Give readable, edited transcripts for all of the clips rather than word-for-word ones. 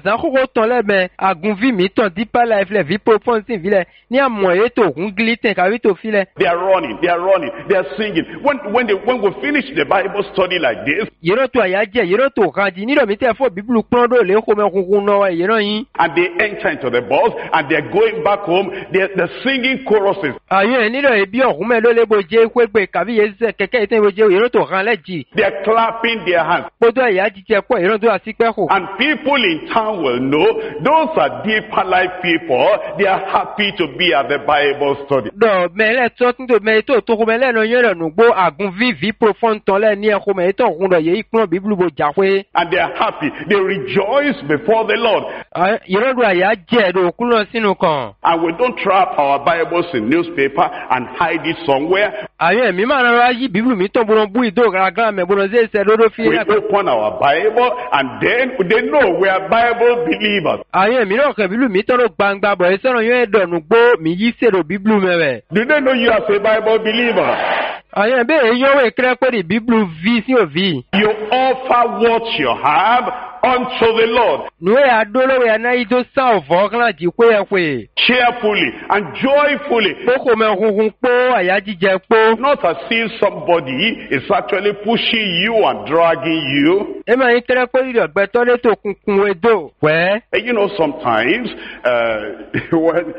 zanko tole me agunvi mi ton deeper life le vi profonde vile ni amoye to hungliten ka wi to file. They are running, they are singing. When we finish the Bible study like this, yero to ayaje yero to kanji ni do mi te fo Bible pon do le ko me kunkun no yero yin. and they enter into the bus and they're going back home, they're singing choruses. Ayo ni do ebi ohun me lo le boje kwegbe kabi yese keke iten boje yero to kan leji. They're clapping their hands. Bodo ayaji je po yero to asipe ko. And people in town will know those are deeper life people. They are happy to be at the Bible study. Do mele to tin do me to ko mele no yero nu gbo agunvi vi profonde ton le ni e ko me to kun do ye ipon Bible bo jahwe. And they are happy. They rejoice before the Lord. Yero do ayaje do kulo sinu kan. And we don't trap our Bibles in newspaper and hide it somewhere. Ayo mi ma na yi Bible mi to bono bu ido gra me bono ze se do fi. We open our Bible and then they know we are Bible believers. Ayo mi ro ke Bible mi to ro gbangba bo e se ron yo do nu gbo mi yi se do Bible mewe. Do they know you as a Bible believer? Ayo be yo we kre pe di Bible vi si o vi. You offer what you have unto the Lord. Nu e adolo we na ido sa ovo kan ji pe e pe. Cheerfully and joyfully. Boko me hunhun po ayaji je po. Not as if somebody is actually pushing you and dragging you. E ma yin kre pe di ogbe to le to kunkun edo. We. And you know, sometimes when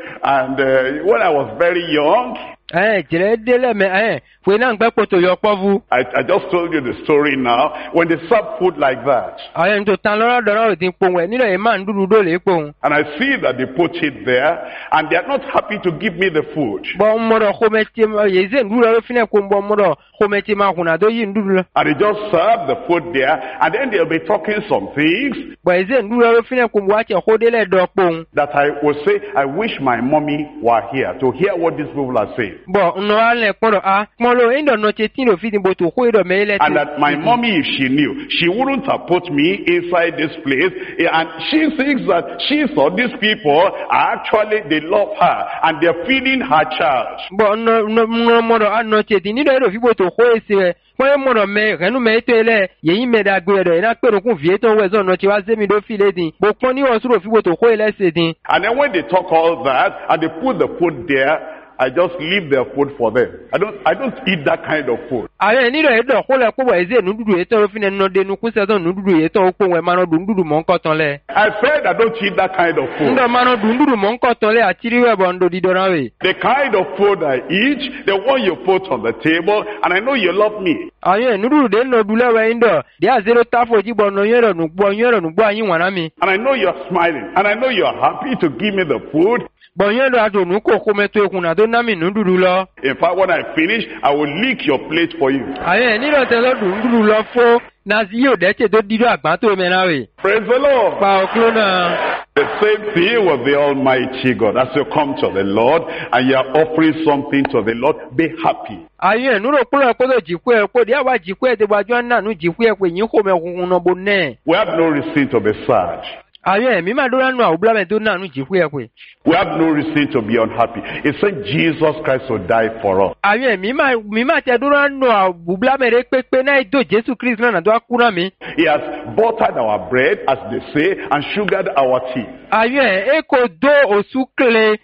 I was very young, Jere dele me we na ngbe poto yo povu. I just told you the story now. When they serve food like that, Ayo ndo tan lo do ro din po we ni lo e ma nduru do le po. and I see that they put it there, and they are not happy to give me the food. Bo mo do ko me ti ye ze nduru lo fine ko bo mo do ko me ti ma kuna do yi nduru. And they just serve the food there, and then they'll be talking some things Bo ye ze nduru lo fine ko wa che ko de le do po. that I will say, I wish my mommy were here to hear what these people are saying. Bo no ale poro mo lo endo no che tin lo fi bo to ko do me le. And that my mommy, if she knew, she wouldn't have put me inside this place. And she thinks that she saw these people are actually, they love her and they're feeding her child. Bo no mo do no che tin ni do fi bo to ko ese. Mo mo do me renu me to ele ye yin me da gbe do ina pe kun vie to we zo no che wa se mi do fi le din. Bo pon ni o su do fi bo to ko ele se din. And then when they talk all that and they put the food there, I just leave their food for them. I don't eat that kind of food. Ayo ni do e do ko le ko we ze nududu e to lo fi no de nu ku se to nududu e to ko we ma no dundudu mo nko ton le. I said I don't eat that kind of food. Ndo ma no dundudu mo nko ton le atiri we bo ndo di do na we. The kind of food I eat, the one you put on the table, and I know you love me. Ayo nududu de no dule we ndo de a zero tafo ji bo no yero nu gbo ayin wan na mi. And I know you're smiling, and I know you're happy to give me the food. Bo yero ado nu ko ko me to ekun na do na mi nududu lo. In fact, when I finish, I will lick your plate for you. Ayo ni lo te lo dundudu lo fo na si yo de che do di do agban to me na we. Praise the Lord. Pa oklo na. The same thing with the Almighty God. As you come to the Lord and you are offering something to the Lord, be happy. Ayo nu ro ko do ji ku e ko dia wa ji ku e de ba jo na nu ji ku e ko yin ko me kun no bo ne. We have no reason to be sad. Ayo mi ma do na nu a obla me do na nu ji ku e ko. We have no reason to be unhappy. It said Jesus Christ will die for us. Ayo mi ma te do na nu a obla me re pepe na do Jesus Christ na do akuna mi. He has buttered our bread, as they say, and sugared our tea. Ayo e ko do osukle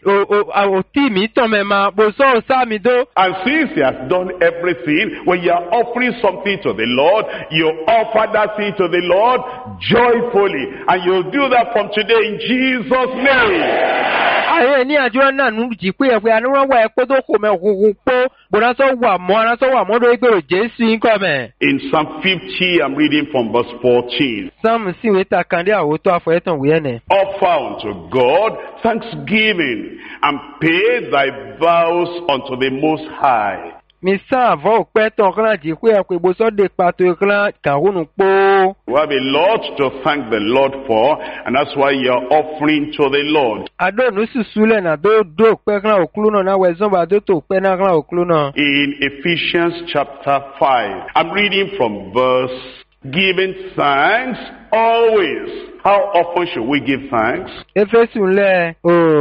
o ti mi to me ma bo so sa mi do. And since he has done everything, when you are offering something to the Lord, you offer that thing to the Lord joyfully. And you'll do that from today in Jesus' name. Ayo ni ajo na nu ji ku e pe anu wa e ko do ko me hunhun po bo na so wa mo do egbe Jesu yin ko me. In Psalm 50, I'm reading from verse 14. Sam si we ta kan de awo to afo etan we ene. Offer unto God thanksgiving and pay thy vows unto the Most High. Mi sa vo pe ton kan ji ku e pe bo so de pato kan hunu po. We have a lot to thank the Lord for, and that's why you're offering to the Lord. Ado nu susule na do pe kan oklu na we zo ba do to pe na kan oklu na. In Ephesians chapter 5, I'm reading from verse, giving thanks always. How often should we give thanks? Efesu le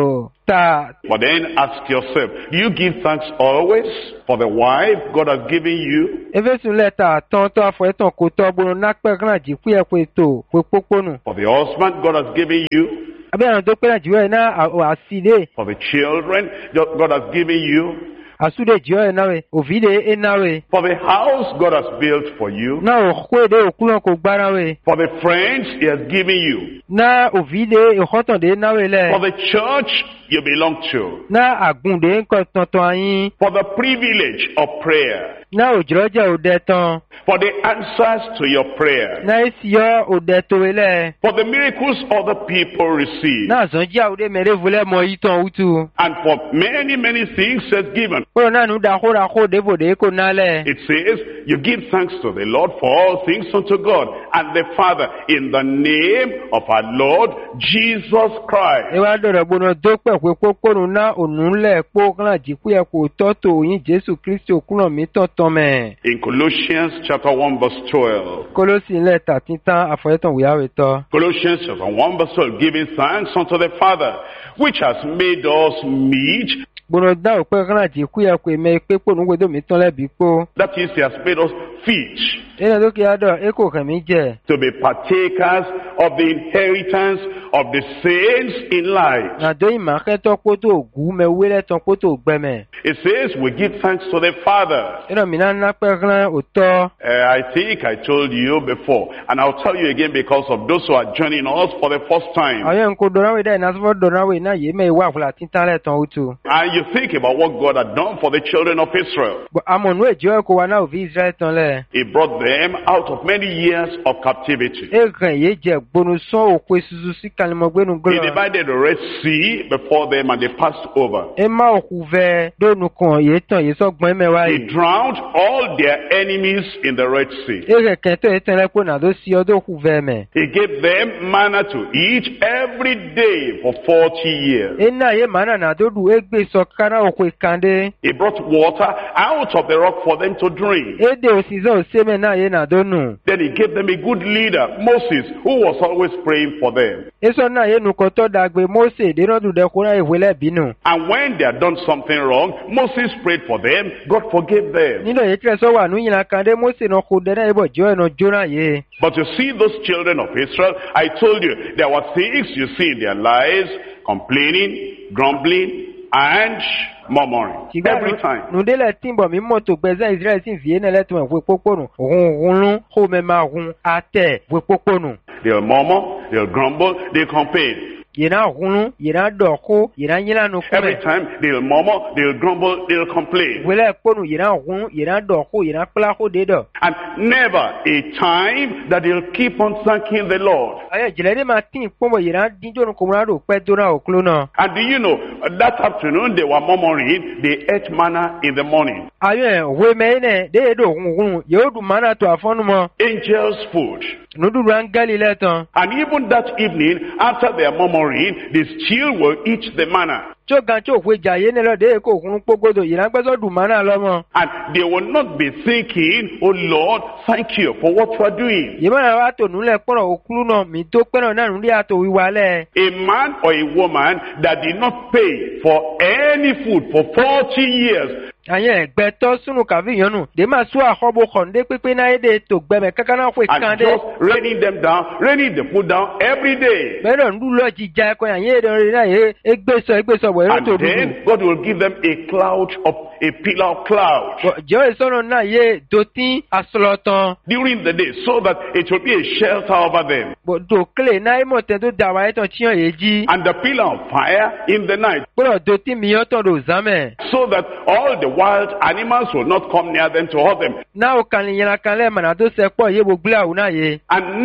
ta. But then ask yourself, do you give thanks always for the wife God has given you? Efesun leta tonto afoeton ko to bono nakpe kan ji ku e ko eto ko poponu. For the husband God has given you? Abi an to pe Nigeria na asile. For the children God has given you? Asude jiyo nawe ovide enawe. For the house God has built for you? Na okwede okulon ko gbarawe. For the friends He has given you? Na ovide ehoton de nawe le. For the church you belong to? Na agunde nko tonton ayin. For the privilege of prayer? Na ojroje odeton. For the answers to your prayer? Na isiyo odetowele. For the miracles other people receive? Na zonji awude merevule mo iton utu. And for many, many things has given. Ko na nu da hora ko devo de ko nale. It says, you give thanks to the Lord for all things unto God and the Father in the name of our Lord Jesus Christ. Ewa dore bono dope kwe poponu na onunle po kan ji ku e ko toto yin Jesu Kristi okuran mi tonton me. In Colossians chapter 1 verse 12. Kolosi leta titan afoyeton wiyawe to. Colossians chapter 1 verse 12. Giving thanks unto the Father, which has made us meet. Bono da o pe kan ji ku e ko me pe ponu gbedo mi ton le bi po. That is, He has made us fit Ena do ki ado e ko kan mi je. to be partakers of the inheritance of the saints in light. Na do ima ke to ko to gu me wele ton ko to gbe me. It says we give thanks to the Father. Ena mi na pe kan o to. I think I told you before, and I'll tell you again because of those who are joining us for the first time. Ayen ko do na we da na so do na we na ye me wa fula titan le ton utu. And you think about what God had done for the children of Israel. But amonu ejo ko wa na o vi Israel ton le. He brought them out of many years of captivity. E kan ye je gbonu so o pe susu si kan mo gbenu He glo. divided the Red Sea before them and they passed over. E ma o ku ve do nu kan ye ton ye so gbon me wa He yi. drowned all their enemies in the Red Sea. E re kan to e ton le ko na do si o do ku ve me. He gave them manna to eat every day for 40 years. E na ye mana na do du e gbe so kana o ko kande. He brought water out of the rock for them to drink. E de o si zo se me na ye na do nu. Then He gave them a good leader, Moses, who was always praying for them. E so na ye nu ko to dagbe Mose de no du de ko na e wele binu. And when they had done something wrong, Moses prayed for them. God forgave them. Nino ye tre so wa nu yin na kande Mose no ko de na e bo jo e no jona ye. But you see those children of Israel, I told you, there were things you see in their lives, complaining, grumbling, and murmuring. Every time. Nu de le timbo mi moto gbeza Israel sin vie na le tun we poponu. Run ho me ma run ate we poponu. They'll murmur, they'll grumble, they'll complain. Yena run, yena doko, yena yina no Every kume. time they'll murmur, they'll grumble, they'll complain. Wele ponu yena run, yena doko, yena kla ho de do. And never a time that they'll keep on thanking the Lord. Aye jele de ma tin pomo yena dinjo no komra do pe do na oklo na. And do you know, that afternoon they were murmuring, they ate manna in the morning. Aye we me ne de do run, yo du mana to afonu mo. Angels' food. Nu du ran gali le tan. And even that evening, after their murmuring, they still will eat the manna. Cho gan cho we jaye ne lo de ko kun pogodo yena gbeso du mana lo mo. And they will not be thinking, oh Lord, thank you for what you are doing. Yema wa to nu le poro oklu na mi to pe na nu ri ato wiwa le. A man or a woman that did not pay for any food for 40 years. Aye gbe to sunu kavi yonu de ma su ahobo khonde pepe na ede to gbe me kakana kwe And kande. just raining them down, raining the food down every day. Bero ndu lo jija ko yan ye de na ye egbeso bo And to du. then God will give them a cloud of a pillar of cloud Jo esono na ye dotin aslotan during the day so that it will be a shelter over them. bo do kle na imo te do dawa eton tiyan yeji. And the pillar of fire in the night Bro dotin mi yoton do zame. so that all the wild animals will not come near them to hurt them. Na o kan yin kan le mana do se po ye bo gla u na ye. And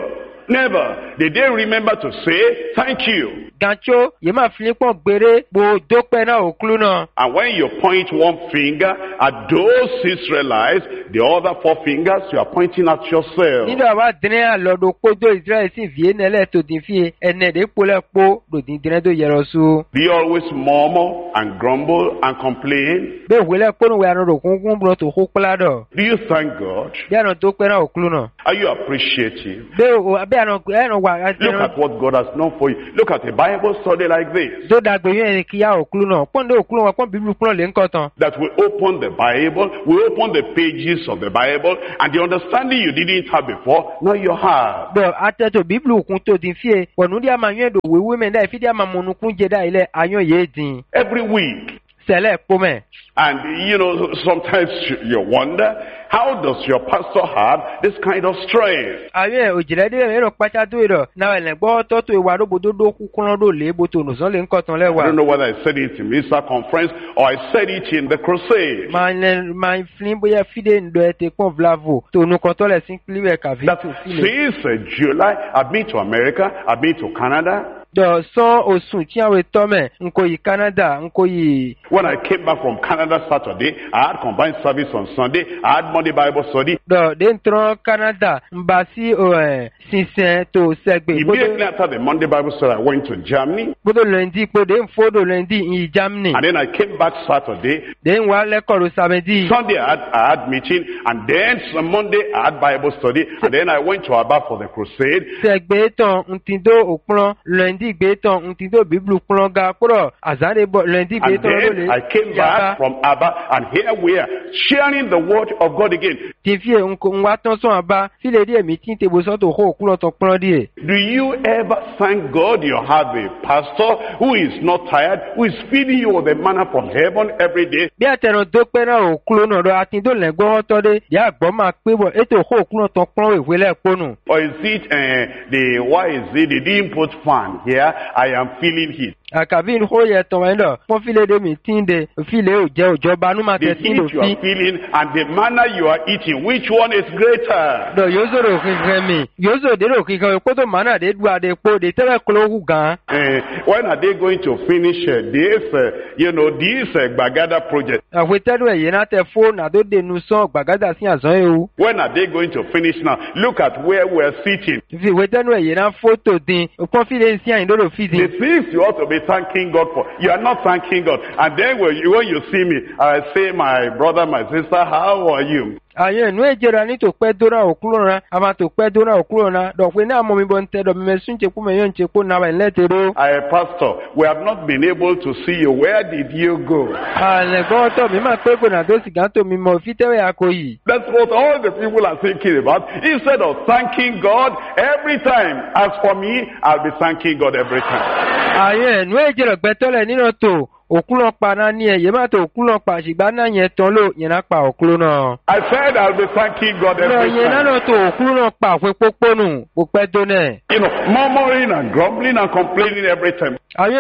never did they remember to say thank you. Gancho ye ma flin pon gbere bo do pe na oklu na. And when you point one finger at those Israelites, the other 4 fingers you are pointing at yourself. Nido wa dine alodo kodo Israel sin vie ne le to din fie ene de pole po do din dine do yerosu. Do you always murmur and grumble and complain? Be wele ponu we anu do kunkun bro to ho pla do. Do you thank God? Be anu do pe na oklu na. Are you appreciative? Be o be Look at what God has done for you. Look at a Bible study like this. That we open the Bible, we open the pages of the Bible, and the understanding you didn't have before, now you have. Every week. And you know, sometimes you wonder, how does your pastor have this kind of strength? I don't know whether I said it in Mr. Conference or I said it in the crusade. That since July, I've been to America, I've been to Canada. When I came back from Canada Saturday, I had combined service on Sunday, I had Monday Bible study. Immediately after the Monday Bible study, I went to Germany. And then I came back Saturday. Sunday I had meeting, and then Monday I had Bible study, and then I went to Abba for the crusade. And then I came back from Abba, and here we are sharing the word of God again. Do you ever thank God you have a pastor who is not tired, who is feeding you with the manna from heaven every day? Or is it the input fan here? I am feeling heat. The heat you are feeling and the manna you are eating, which one is greater? When are they going to finish this Bagada project? When are they going to finish now? Look at where we are sitting. The things you ought to be thanking God for, you are not thanking God. And then when you see me, I say, my brother, my sister, how are you? I pastor, we have not been able to see you. Where did you go? That's what all the people are thinking about. Instead of thanking God every time, as for me, I'll be thanking God every time. I said I'll be thanking God every time. Murmuring and grumbling and complaining every time. But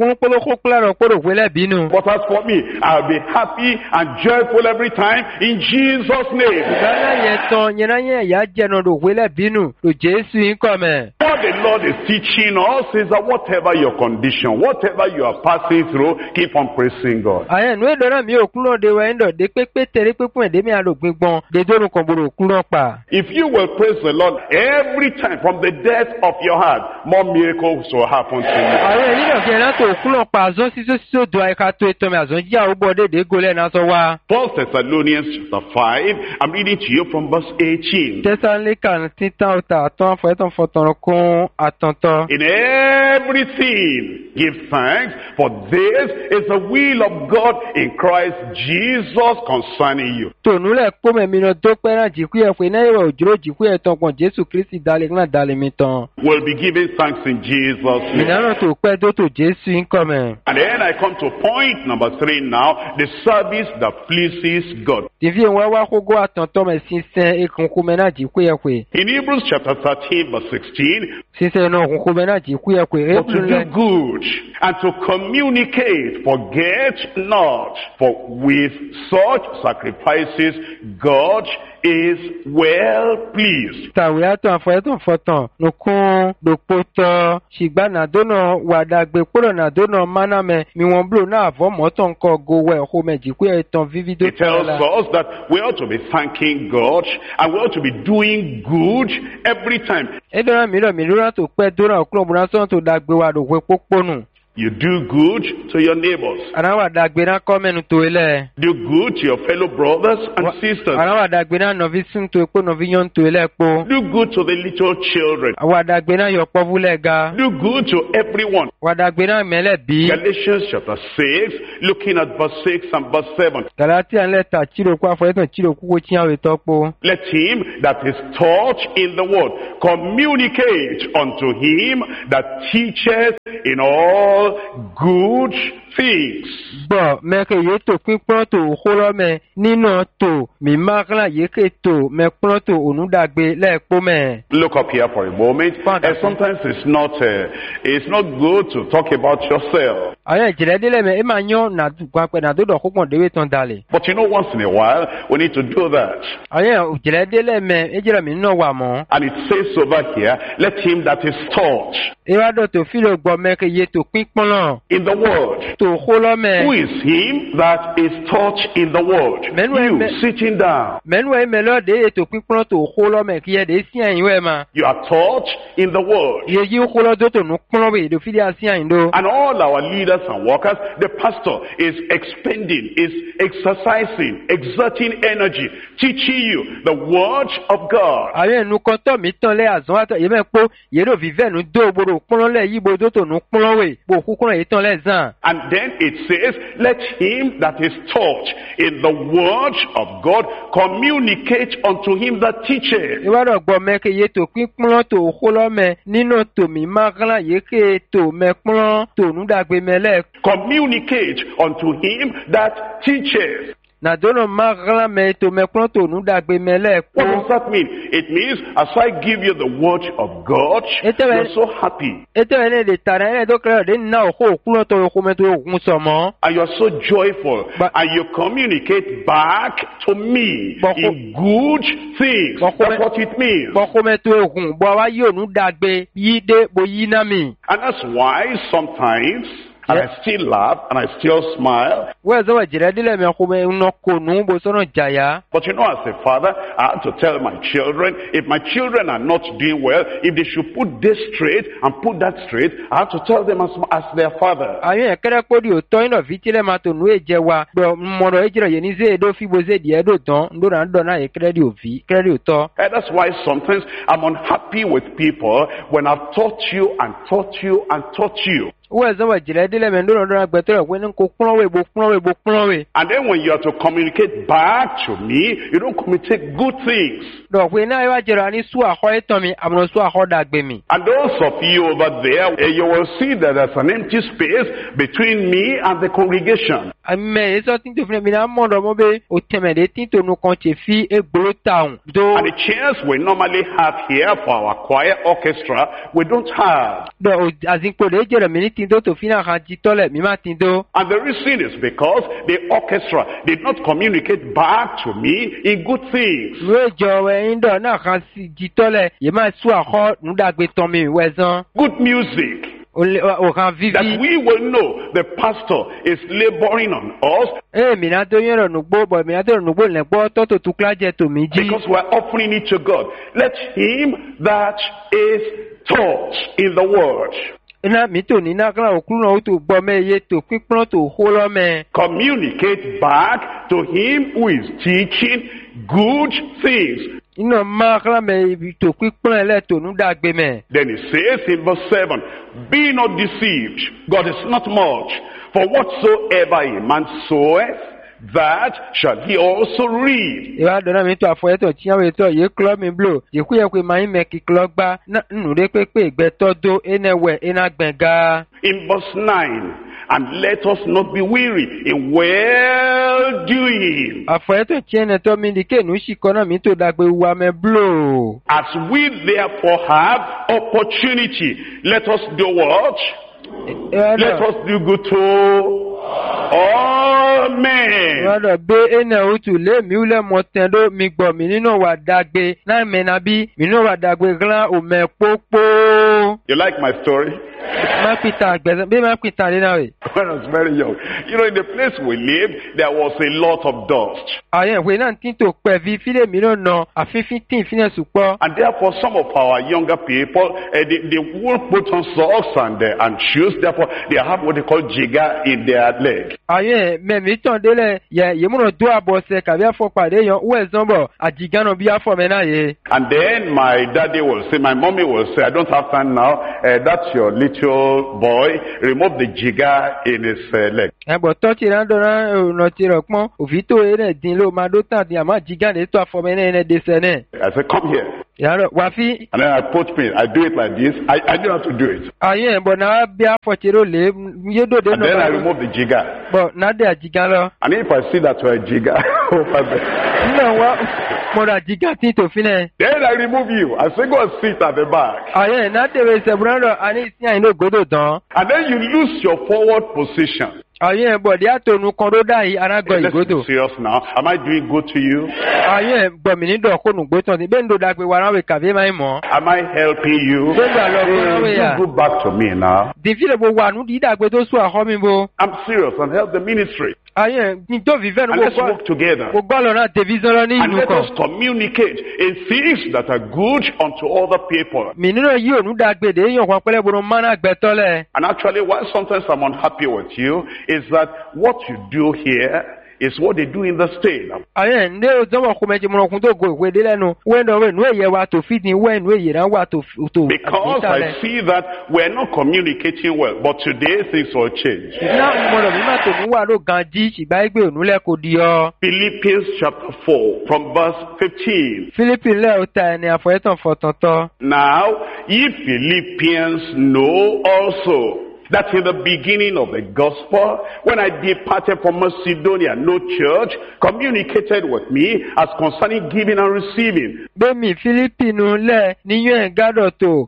as for me, I'll be happy and joyful every time in Jesus' name. What the Lord is teaching us is that whatever your condition, whatever you are passing through, keep on praising God. If you will praise the Lord every time from the depth of your heart, more miracles will happen to you. 1 Thessalonians chapter 5, I'm reading to you from verse 18. In everything give thanks, for this is the will of God in Christ Jesus concerning you. We'll be giving thanks in Jesus' name. And then I come to point number 3 now, the service that pleases God. In Hebrews chapter 13 verse 16, but to do good and to communicate, forget not, for with such sacrifices God is well pleased. It tells us that we ought to be thanking God and we ought to be doing good every time. You do good to your neighbors. Anawa dagbe na komenu to ele. Do good to your fellow brothers and sisters. Anawa dagbe na novi sun to epo novi yon to ele po. Do good to the little children. Awa dagbe na yo povulega. Do good to everyone. Wa dagbe na mele bi. Galatians chapter 6, looking at verse 6 and verse 7. Galatians leta chiro kwa fo eton chiro kuko chian we topo. Let him that is taught in the word communicate unto him that teacheth in all good things. Bo meke yeto pipon to holo me nino to mi magla yeke to me pon to onudagbe lepo me. Look up here for a moment. Sometimes it's not good to talk about yourself. Aye jiredele me emanyo na kwa pe na do kokon dewe ton dale. But you know, once in a while we need to do that. Aye jiredele me ejira mi no wa mo. And it says over here, let him that is taught Ewa do to filo gbo meke yeto pipon in the word. to holo me. Who is him that is taught in the word? You sitting down. Menwe melo de yeto pipon to holo me ki de sian yiwe ma. You are taught in the word. Ye yi holo do to no pon we do fili asian do. And all our leaders and workers, the pastor is expending, is exercising, exerting energy, teaching you the word of God. Aye nu konto mi tan le azon ato ye me po ye do vive nu do gboro pon le yi bo do to nu pon we bo kukun ye tan le zan. And then it says, let him that is taught in the word of God communicate unto him that teacheth. Ewa do gbo me ke ye to pipon to holo me nino to mi magla ye ke to me pon to nu dagbe me le. Communicate unto him that teacheth. Na dono magla me to me pon to nu dagbe me le. What does that mean? It means as I give you the word of God, you're so happy. Eto ene de tara do kra de na ho kulo to ko me to ogun somo. And you're so joyful. And you communicate back to me in good things. That's what it means. Bo me to ogun bo wa yo nu dagbe yi de bo yi na mi. And that's why sometimes, and I still laugh and I still smile. But you know, as a father, I have to tell my children, if my children are not doing well, if they should put this straight and put that straight, I have to tell them as their father. And that's why sometimes I'm unhappy with people when I've taught you and taught you and taught you. And then when you have to communicate back to me, you don't communicate good things. And those of you over there, you will see that there's an empty space between me and the congregation. And the chairs we normally have here for our choir orchestra, we don't have. And the reason is because the orchestra did not communicate back to me in good things. Good music. That we will know the pastor is laboring on us because we're offering it to God. Let him that is taught in the word communicate back to him who is teaching good things. Then it says in verse 7, be not deceived, God is not much, for whatsoever a man soweth, that shall he also reap. In verse 9, and let us not be weary in well doing. As we therefore have opportunity, let us do what? Let us do good to all men. bo. You like my story? Ma pita gbẹ̀sẹ̀ bí ma pita lé náà rè. When I was very young, you know, in the place we lived, there was a lot of dust. Àyẹ̀ ìwé náà tí tó pẹ̀ fi fílẹ̀ mìíràn nà àfífín tí ìfínẹ̀ sùpọ̀. And therefore, some of our younger people, they won't put on socks and shoes. Therefore, they have what they call jigger in their leg. Àyẹ̀ mẹ̀mí tàn délẹ̀ yẹ yèmúnà dó àbọ̀sẹ̀ kàbí àfọ̀pàdé yan wẹ̀ zọ́nbọ̀ àjìgánà bí àfọ̀mẹ́ náà yẹ. And then my daddy will say, my mommy will say, I don't have time now. That's your little boy. Remove the jigger in his leg. Ẹ̀bọ̀ tọ́tì náà dọ̀nà ọ̀nà tirọ̀ pọ́n òfin tó eré dín ló máa dó tàn dín àmọ́ àjìgánà ètò àfọ̀mẹ́ náà ẹ̀ dẹ́sẹ̀ náà. I said, come here. Yàrá wàfí. And then I put me. I do it like this. I know how to do it. Àyẹ̀ ẹ̀bọ̀ náà bí àfọ̀tìrò lé yédòdè náà. And then I remove the jigger. Bọ̀ náà dé àjìgán lọ. And if I see that you're a jigger over there, Nínú wa mọ̀rọ̀ àjìgán tí tòfin náà. then I remove you. I say, go and sit at the back. Àyẹ̀ náà tẹ̀wé ìṣẹ̀bùrán lọ àní ìsìn àyìnló gbódò tán. And then you lose your forward position. Àyẹ̀ bọ̀dé àtọ̀nù kan ló dá yìí arágọ̀ Let's ìgbódò. be serious now. Am I doing good to you? Àyẹ̀ gbọ̀mí nídọ̀ kónù gbótàn tí bẹ́ẹ̀ ń dòdà pé wàrà kàfé máa ń mọ̀. Am I helping you? Bẹ́ẹ̀ bá lọ fún ọ̀rọ̀ yà. You go back to me now. Dìfílẹ̀ gbogbo àánú dídà pé tó sún àhọ́ mi bo. I'm serious and help the ministry. Àyẹ̀ ní tó fi fẹ́nu And let's work together. gbogbo ọ̀lọ́ náà tẹ̀físọ́ lọ ní And ìlú let kan. us communicate in things that are good unto other people. Mì nínú yìí ònú dàgbèdè èèyàn kan pẹ́lẹ́ bọ́dọ̀ mánà gbẹ̀tọ́lẹ̀. And actually, why sometimes I'm unhappy with you is that what you do here is what they do in the state. Àyẹ̀ ndé òjọ́mọ̀ kó mẹ́jẹ mọ́nà kún tó go ìwé dé lẹ́nu. Wẹ́ndọ̀ ìnú èyẹ wa tó fìdí wẹ́ ìnú èyẹ náà wà tó Because I see that we're not communicating well. But today, things will change. Náà mọ̀nà mímọ̀ tó ní wà ló gan jí ṣìgbà ẹgbẹ́ ònú lẹ́kọ̀ọ́ di ọ. Philippians chapter 4 from verse 15. Philippi lẹ́ o ta ẹni àfọ̀yẹ́tàn fọ̀tọ̀tọ̀. Now, ye Philippians know also that in the beginning of the gospel, when I departed from Macedonia, no church communicated with me as concerning giving and receiving. Gbẹ̀mí Philippi nu lẹ̀ níyàn ẹ̀gá dọ̀tò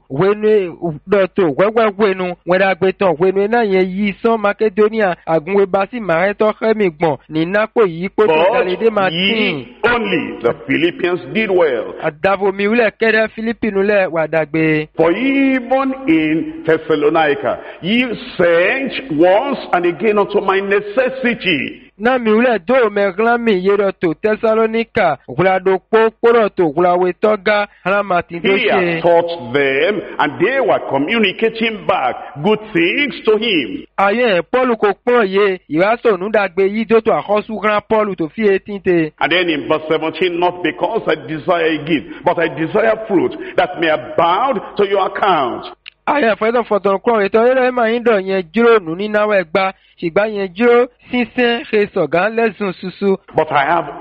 wẹ́wẹ́wẹ́nu wẹ́dàgbẹ́tàn wẹ́nu náà yẹn yí sán Macedonia àgùnwé bá sí màrẹ́tọ́ xẹ́mi gbọ̀n ní nápò yìí pé tó dàlédé máa But ye only, the Philippians did well. Àdàbòmí wúlẹ̀ kẹ́dẹ́ Philippi nu lẹ̀ wàdàgbé. For even in Thessalonica, ye sent once and again unto my necessity. Na mi wúlẹ̀ dó mẹ́gán mi yẹ́rọ tó Tẹ́sálóníkà wúladó kpókpóró tó wúlawé tọ́gá alámàtí tó He ṣe. had taught them, and they were communicating back good things to him. Ayé Pọ́ọ̀lù kò pọ́n yé ìwásọ̀ ònúdàgbé yìí tó tó àkọ́sù gran Pọ́ọ̀lù tó fi etí te. And then in verse 17, not because I desire a gift, but I desire fruit that may abound to your account. Ayé ẹ̀fọ́tọ̀ fọ̀tọ̀ kúrò ètò ẹ̀rọ máa ń dọ̀ yẹn jírò nù nínáwó ẹgbà ṣìgbà yẹn jírò sísẹ́ ṣe sọ̀gán lẹ́sùn ṣuṣu. But I have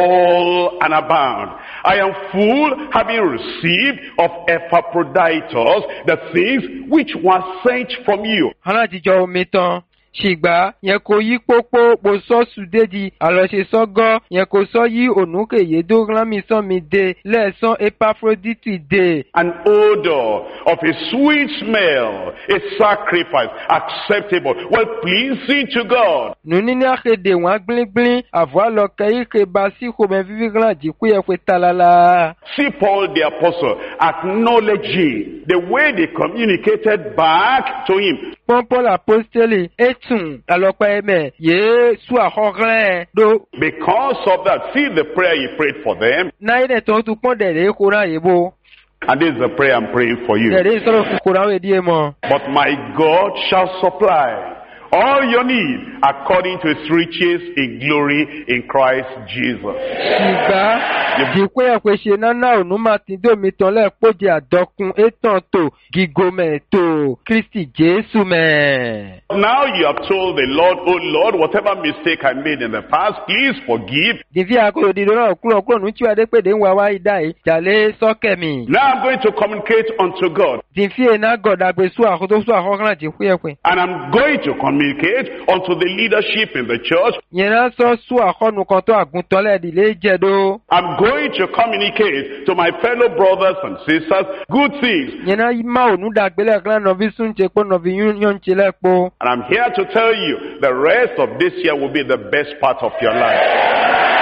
all and abound. I am full, having received of Epaphroditus the things which were sent from you. Aláàtijọ́ omi tán. Ṣìgbà yẹn kò yí pópó po sọ́ọ̀sù dédi àlọ́ṣe sọ́gọ́ yẹn kò sọ yí ònúkèyé dóglámì sánmi dé lẹ́ẹ̀sán Epaphroditus dé. An odor of a sweet smell, a sacrifice acceptable, well pleasing to God. Nùní ní àkéde wọn gbíngbín àvọ́ lọ kẹ́yí ké ba sí kòmẹ́ fífi gán àdínkù yẹn pé talala. See Paul the apostle acknowledging the way they communicated back to him. Paul apostoli etun alọ́pẹ́ ẹ̀mẹ̀ yéé sú àkọ́kẹ́rẹ́ do. Because of that, see the prayer he prayed for them. Náírà dẹ̀ tó tún pọ́n dẹ̀rẹ́ kóra yìí bó. And this is the prayer I'm praying for you. Dẹ̀rẹ́ sọ̀rọ̀ fún kóra wẹ̀ díẹ̀ mọ́. But my God shall supply all your need according to his riches in glory in Christ Jesus. Ṣìgbà dìpé ẹ̀pẹ̀ṣẹ̀ náná ònú máa ti dómi tán lẹ́ẹ̀pọ̀jì àdọ́kun étàn tó gígomẹ̀ tó Kristi Jésù mẹ́. Now you have told the Lord, oh Lord, whatever mistake I made in the past, please forgive. Dìfí àkóyò dídò náà kúrò nù tí wàá dé pèdè ń wá wá ìdá yìí jàlé sọ́kẹ̀ mi. Now I'm going to communicate unto God. Dìfí ẹ̀ná gọ̀dàgbé sú àkótó sú àkọ́kànlá jìkú ẹ̀pẹ̀. And I'm going to communicate unto the leadership in the church. Yẹn náà sọ sú àkọ́nu kan tó àgùntàn lẹ́ẹ̀dìlé jẹ̀dó. I'm going to communicate to my fellow brothers and sisters good things. Yẹn náà má ònú dàgbélẹ̀ kan nọ̀bí súnjẹ pé nọ̀bí yún ṣe lẹ́pọ̀. And I'm here to tell you, the rest of this year will be the best part of your life.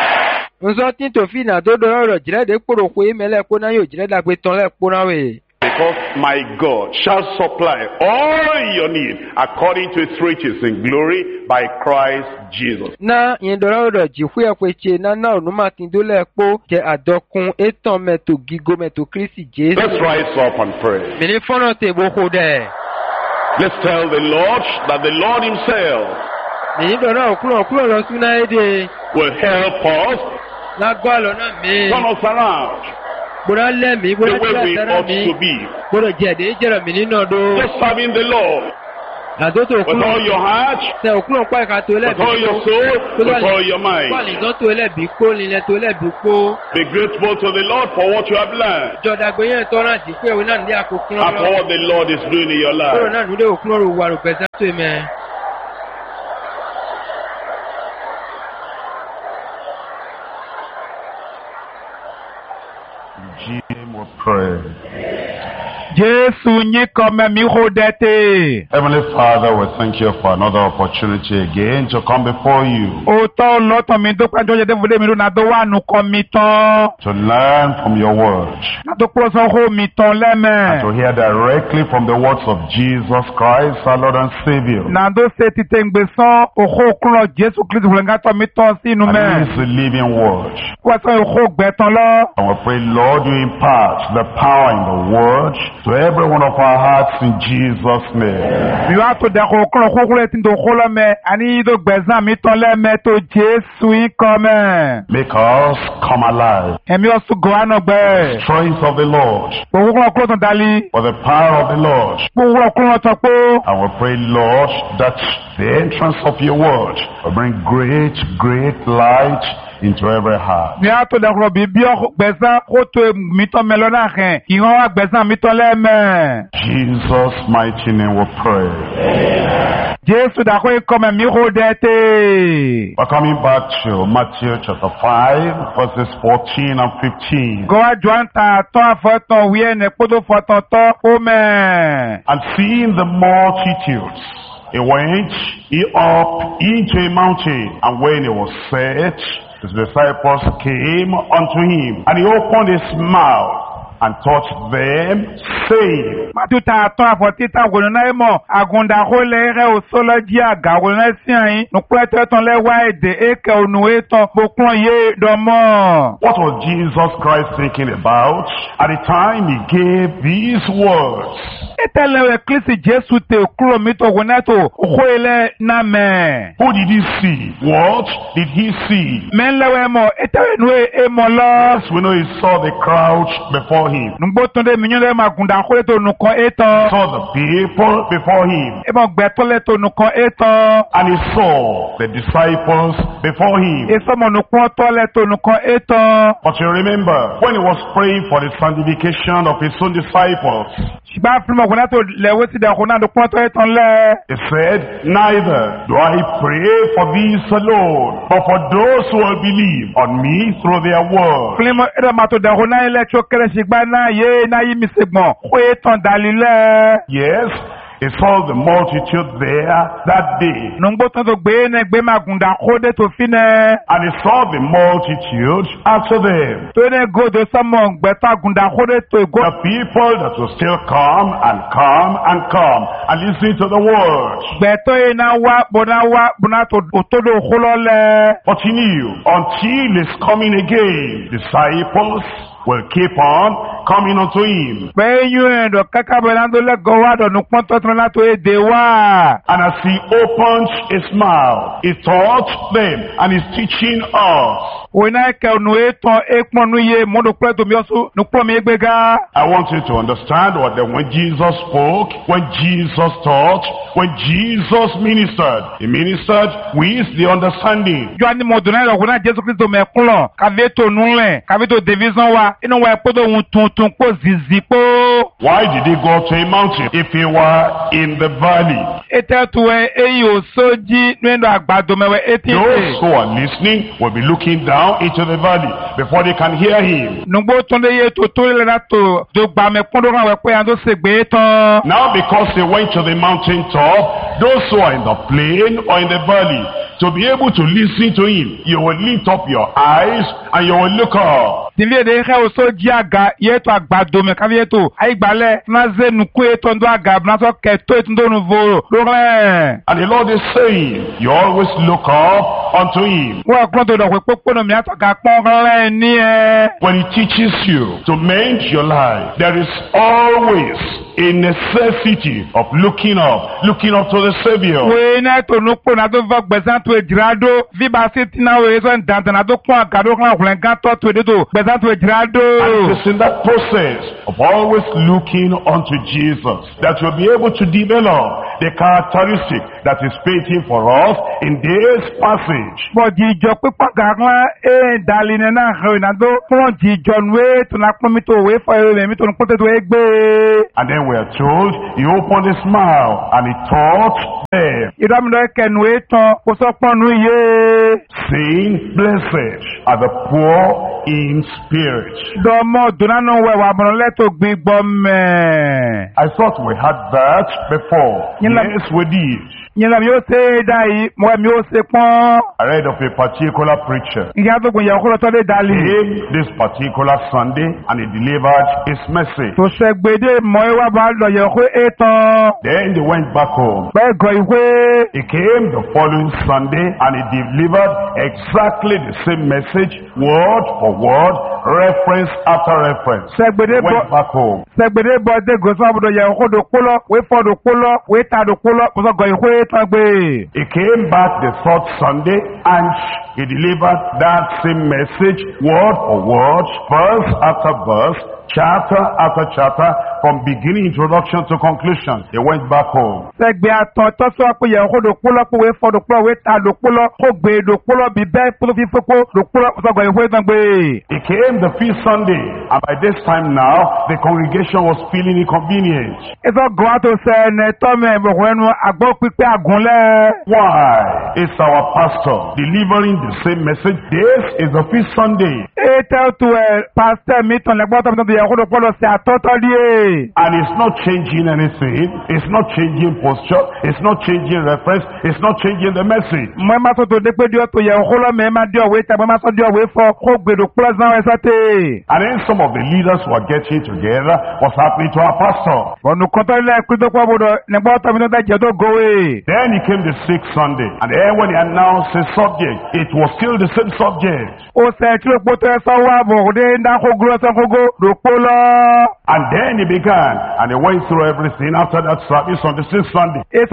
Nsọ tí tòfin àdódò ọ̀rọ̀ jìrẹ́dẹ̀ kpọ̀rọ̀ pé mẹ́lẹ̀ kó náà yóò jìrẹ́dàgbé tán lẹ́kpọ̀ náà wẹ̀. because my God shall supply all your need according to his riches in glory by Christ Jesus. Na yendora jihuya kweche na onuma kindole po je adokun eton meto gigo meto Kristi Jesu. Let's rise up and pray. Mini fono te boko de. Let's tell the Lord that the Lord himself will help us, turn us around the way we ought to be. Just serving the Lord with all your heart, with all your soul, with all your mind. Be grateful to the Lord for what you have learned and for what the Lord is doing in your life. In Jesus' name we pray. Heavenly Father, we thank you for another opportunity again to come before you, to learn from your words, and to hear directly from the words of Jesus Christ, our Lord and Savior. And He is the living word. And we pray, Lord, you impart the power in the word to every one of our hearts in Jesus' name. Make us come alive. The strength of the Lord, for the power of the Lord. And we pray, Lord, that the entrance of your word will bring great, great light into every heart. Jesus' mighty name we pray. We're coming back to Matthew chapter 5, verses 14 and 15. And seeing the multitudes, he went up into a mountain, and when he was set, his disciples came unto him, and he opened his mouth and taught them, saying, what was Jesus Christ thinking about at the time he gave these words? Who did he see? What did he see? Yes, we know he saw the crowd before him. He saw the people before him. And he saw the disciples before him. But you remember, when he was praying for the sanctification of his own disciples, he said, neither do I pray for these alone, but for those who will believe on me through their word. Yes, he saw the multitude there that day. And he saw the multitude after them. The people that will still come and come and come and listen to the word. But he knew, until his coming again, disciples will keep on coming unto him. And as he opened his mouth, he taught them and is teaching us. I want you to understand that when Jesus spoke, when Jesus taught, when Jesus ministered, he ministered with the understanding. Why did he go to a mountain if he were in the valley? Those who are listening will be looking down into the valley before they can hear him. Now because he went to the mountain top, those who are in the plain or in the valley, to be able to listen to him, you will lift up your eyes and you will look up. Divie de he oso jiaga yeto agbado me kavieto. Aigbale na zenuku eto ndo aga na so keto eto ndo nuvo. Lore. And the Lord is saying, you always look up unto him. Wa klodo do we popo no mi ato ga pon re ni e. When he teaches you to mend your life, there is always a necessity of looking up to the Savior. We na to no po na do va gbezan to ejirado vi ba se tina we so ndandan na do pon agado kan hulen gan to do gbezan to ejirado. And it is in that process of always looking unto Jesus that you'll be able to develop the characteristic that is painting for us in this passage. But jijo pipa garan e daline na ho na do pon jijo nwe to na pon mi to we for mi to pon to egbe. And then we are told he opened his mouth and he taught them, saying, blessed are the poor in spirit. I thought we had that before. Yes, we did. I read of a particular preacher. He came this particular Sunday and he delivered his message. Then they went back home. He came the following Sunday and he delivered exactly the same message, word for word, reference after reference. He went back home. He came back the third Sunday and he delivered that same message, word for word, verse after verse, chapter after chapter, from beginning introduction to conclusion. He went back home. He came the fifth Sunday, and by this time now, the congregation was feeling inconvenient. Why is our pastor delivering the same message? This is the fifth Sunday. And it's not changing anything. It's not changing posture. It's not changing reference. It's not changing the message. And then some of the leaders were getting together. What's happening to our pastor? Then he came the sixth Sunday. And then when he announced his subject, it was still the same subject. And then he began, and he went through everything after that service on the sixth Sunday. Those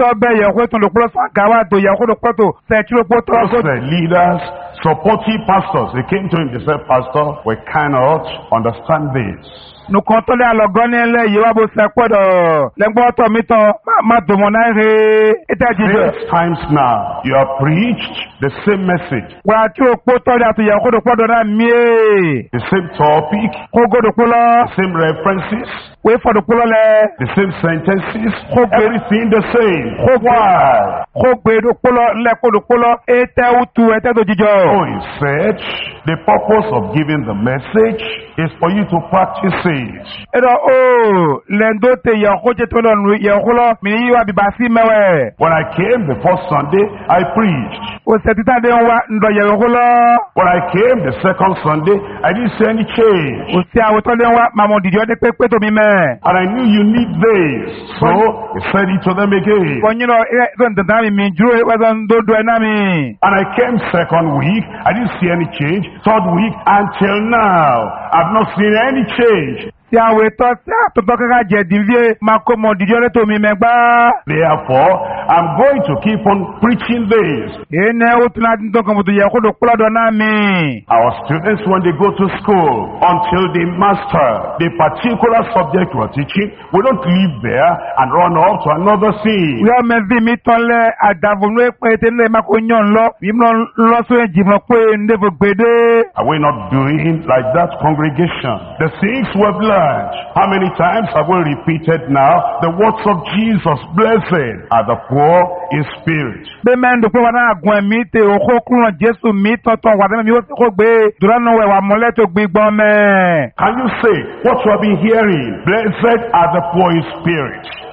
leaders, supporting pastors, they came to him, they said, Pastor, we cannot understand this. Nous comptons les alogone yewa bo sekwedo lengboto mito ma domonare etajijo 6 times now you have preached the same message. Wa ti o poto da to ye ko do podo na mie. The same topic, the same references, the same sentences, everything the same. Why? Oh, he said, the purpose of giving the message is for you to practice it. When I came the first Sunday, I preached. When I came the second Sunday, I didn't see any change. And I knew you need this, so I said it to them again. And I came second week, I didn't see any change. Third week, until now, I've not seen any change. Therefore, I'm going to keep on preaching this. Our students, when they go to school, until they master the particular subject we're teaching, we don't leave there and run off to another thing. Are we not doing like that, congregation? The things we've learned. How many times have we repeated now the words of Jesus? Blessed are the poor in spirit. Can you say what you have been hearing? Blessed are the poor in spirit.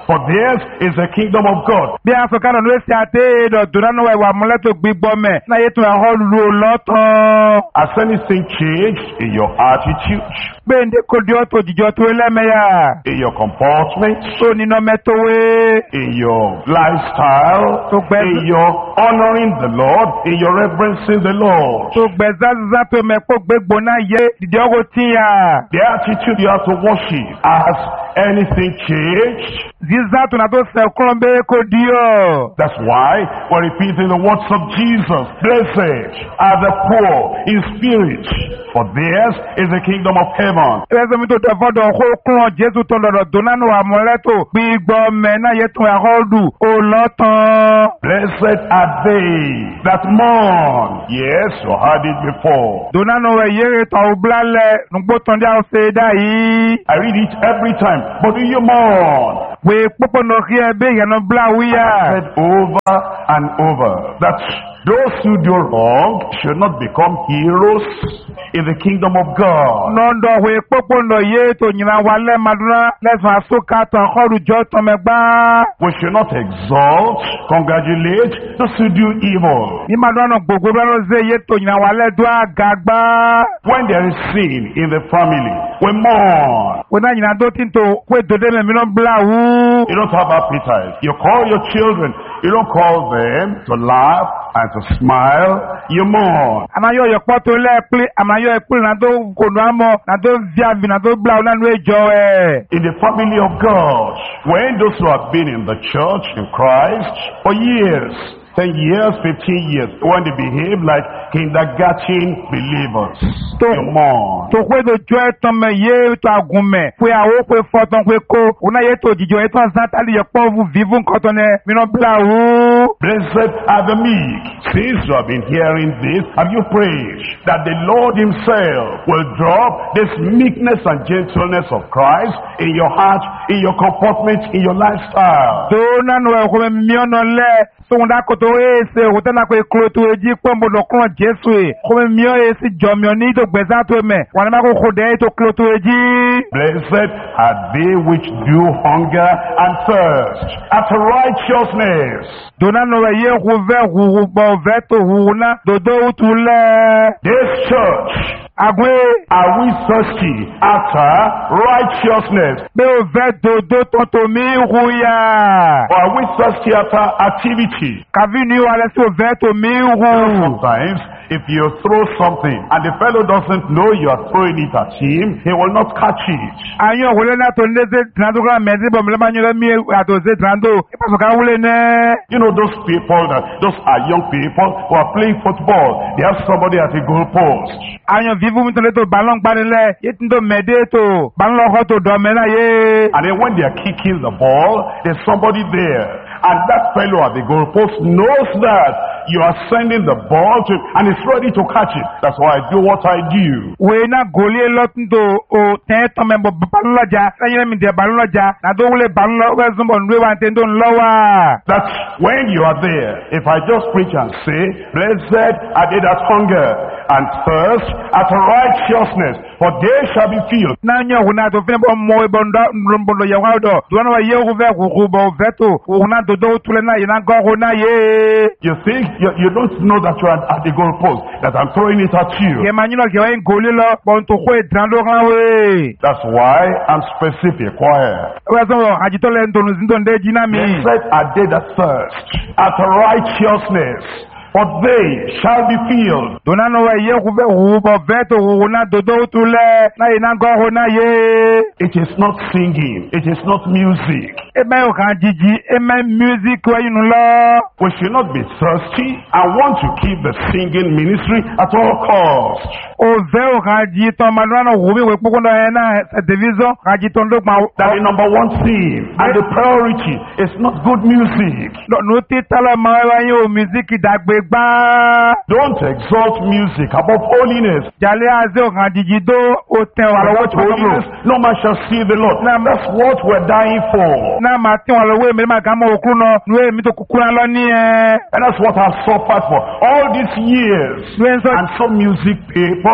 for theirs is the kingdom of God. Bí a sọ ká lọ́nà èsì àti èdè dùnánú ìwà múlẹ́tò gbígbọ́ mẹ́ náà yé tún ẹ̀họ́ lu lọ́tàn. Has anything changed in your attitude, Gbéǹde kò di ọ̀tò òjìjọ tó lẹ́mẹ̀yà. in your comportment, Tó níná mẹ́tọ́wé. in your lifestyle, in your honoring the Lord, in your reverencing the Lord? Tó gbẹ̀zázá tó mẹ́kọ́ gbégbó náà yé dìde ọgọ́ tíyà. The attitude you have to worship, has anything changed? Zizá tó nà tó sẹ̀kúrọ̀ bẹ́ẹ̀ kò di ọ̀. That's why we're repeating the words of Jesus. Blessed are the poor in spirit, for theirs is the kingdom of heaven. Ẹ̀sẹ̀ mi tó tẹ̀ fọ́dọ̀ kó kúrọ̀ Jésù tó lọ́dọ̀ dùnánú àmúlẹ́tò gbígbọ́ mẹ́ náà yé tún ẹ̀họ́ lù ó lọ́tàn. Blessed are they that mourn. Yes, you heard it before. Dùnánú rẹ̀ yére tọ̀ ọ̀bùlálẹ̀ nùgbó tán dí àwọn ṣe dá yìí. I read it every time. But do you mourn? Wèé pópó nà kí ẹ bẹ́ ìyànà bílá wíyà. I said over and over that those who do wrong should not become heroes in the kingdom of God. Nọ́ndọ̀ wèé pópó nà yé tó nyìnà wà lẹ́màdúrà lẹ́sàn àsókà tán kọ́rùjọ́ tán mẹ́gbá. We should not exalt, congratulate those who do evil. Ní màdúrà nà gbogbo lọ́nà zé yé tó nyìnà wà lẹ́dọ́ àgàgbá. When there is sin in the family, we mourn. Wọ́n náà nyìnà tó tí ń tó wé dòdé mẹ́mìíràn bílá wú. You don't have appetite. You call your children. You don't call them to laugh and to smile. You mourn. Àmàyọ̀ yọ̀pọ̀ tó lẹ́ẹ̀pẹ́ àmàyọ̀ ẹ̀pẹ́ nà tó kònú àmọ́ nà tó fíàbì nà tó bílá wú nánú ẹjọ́ ẹ̀. In the family of God, when those who have been in the church in Christ for years, 10 years, 15 years, when they behave like kindergarten believers, you mourn. Tó kwé tó jọ ẹ̀tàn mẹ́ yé tó agùn mẹ́, pé àwọ̀ pé fọ́tàn pé kó, òun náà yé tó jìjọ ẹ̀tàn sátálì yẹ pọ́ vù vivu nkọ́tọ̀ nẹ, mìíràn bílá wú. Blessed are the meek. Since you have been hearing this, have you prayed that the Lord himself will drop this meekness and gentleness of Christ in your heart, in your comportment, in your lifestyle? Tó nánú ẹ̀kọ́ mẹ́ mìíràn lẹ́, tóun dákòtò èsè òtẹ́ náà pé kúrò tó èjì pọ́ mbọ̀dọ̀ kúrò Jésù ẹ̀, kó mẹ́ mìíràn èsì jọmìọ̀ ní ìtò gbẹ̀sà tó mẹ́, wà ní má kó kó dẹ́ ètò kúrò tó èjì. Blessed are they which do hunger and thirst after righteousness. Dònánú rẹ̀ yé hùwẹ́ bọ̀ tó hùwù náà, dòdó òtù lẹ́. This church, Àgbé. are we thirsty after righteousness? Bí o fẹ́ dòdó tọ́tò mi hù yá. Or are we thirsty after activity? Kàbí ní wàlẹ́ sí o fẹ́ tó mi hù. Sometimes, if you throw something and the fellow doesn't know you are throwing it at him, he will not catch it. Àyàn òwúlé náà tó ní ṣe tìǹdó kúrò mẹ́sì bọ̀ mílẹ̀ máa ń yọrọ mí àtò ṣe tìǹdó. Ìpàṣọ̀ká wúlé náà. You know those people those are young people who are playing football. They have somebody at a goal post. Àyàn fífú mi tó lé tó bàlọ́ ń gbanilẹ̀, yé tí ń tó mẹ́dé tó, bàlọ́ ọkọ̀ tó dọ̀ mẹ́ná yé. And then when they are kicking the ball, there's somebody there. And that fellow at the goal post knows that you are sending the ball to him and is ready to catch it. That's why I do what I do. Wèé náà gòlí lọ́tún tó o tẹ́ tọ́ mẹ́ bọ̀ bàlọ́ lọ́jà, sẹ́yìn mi dẹ̀ bàlọ́ lọ́jà, nà tó wúlé bàlọ́ wẹ́ súnbọ̀ nùwé wa tẹ́ tó ń lọ́wọ́. That's when you are there. If I just preach and say, blessed are they that hunger and thirst after righteousness, for they shall be filled. Náà yẹn òun náà tó fi bọ́ mọ ibọ̀ ńlọ yẹ wá dọ̀, tó wọn wá yẹ òun fẹ́ kúkú bọ̀ òun fẹ́ tó, òun náà tó dọ́wọ́ tulẹ̀ náà yẹ náà gọ́ òun náà yé. You think you don't know that you are at the goal post, that I'm throwing it at you. Yẹ máa yín lọ kí wọ́n ń gòlí lọ, bọ̀ ń tó kó ìtàn ló kàn wé. That's why I'm specific. Why? Wọ́n sọ àjítọ́ lẹ́nu tòun sí tó ń dé jiná mi. Blessed are they that thirst after righteousness, for they shall be filled. Dònánú wẹ̀ yẹ kú fẹ́ wù bọ̀ fẹ́ tó wù náà dòdó tulẹ̀ náà yẹ náà gọ́ òun náà yé. It is not singing. It is not music. Eme yóò kàn jíjí, eme music wẹ̀yìn lọ. We should not be thirsty and want to keep the singing ministry at all costs. Òfẹ́ ò kàn jí tán Màdúrà náà wù mí wẹ̀ kpókó náà yẹn náà tẹlifíṣọ̀n kàn jí tán ló gbà. That the number one thing and the priority is not good music. Nù tí tálọ̀ máa wá yín o music dàgbé gbá. Don't exalt music above holiness. Jàlẹ́ àzẹ́ ò kàn jíjí dó o tẹ̀ wà lọ́wọ́ tó Holiness, no man shall see the Lord. That's what we're dying for. Náà máa tí wọn lọ́wọ́ èmi máa kà mọ́ òkú náà nù èmi tó kúkú náà lọ ní ẹ. And that's what I've suffered for all these years. And some music people,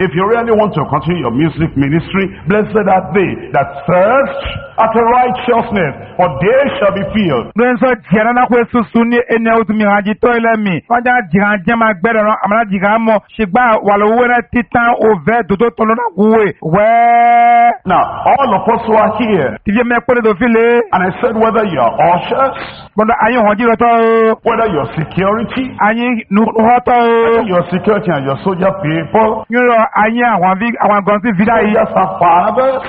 If you really want to continue your music ministry, blessed are they that thirst after righteousness, for they shall be filled. Nso jera na kwesusu ni ene utumi haji toile mi. Wanja jira jema gbere no amana jira mo shigba walowe na titan ove dodo tolo na kuwe. Now, all of us who are here, Tivye me kone do file. and I said whether you are ushers, Bondo ayi honji roto. whether you're security, Ayi nuhoto. your security and your soldier people, Nyoro ayi awan gonsi vida yi. soldiers and fathers,